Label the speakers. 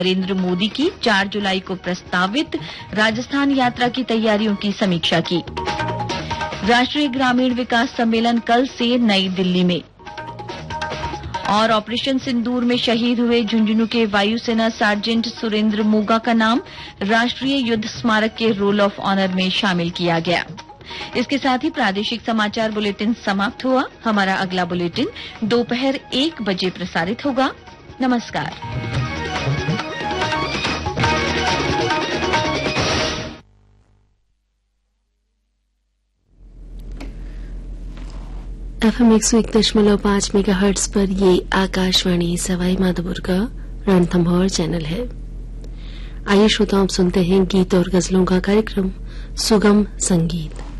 Speaker 1: नरेंद्र मोदी की 4 जुलाई को प्रस्तावित राजस्थान यात्रा की तैयारियों की समीक्षा की। राष्ट्रीय ग्रामीण विकास सम्मेलन कल से नई दिल्ली में। और ऑपरेशन सिंदूर में शहीद हुए झुंझुनू के वायुसेना सार्जेंट सुरेंद्र मोगा का नाम राष्ट्रीय युद्ध स्मारक के रोल ऑफ ऑनर में शामिल किया गया। इसके साथ ही प्रादेशिक समाचार बुलेटिन समाप्त हुआ। हमारा अगला बुलेटिन दोपहर 1 बजे प्रसारित होगा। नमस्कार।
Speaker 2: FM 101.5 मेगाहर्ट्ज पर ये आकाशवाणी सवाई माधोपुर का रणथंभौर चैनल है। आइए श्रोताओं, सुनते हैं गीत और गजलों का कार्यक्रम सुगम संगीत।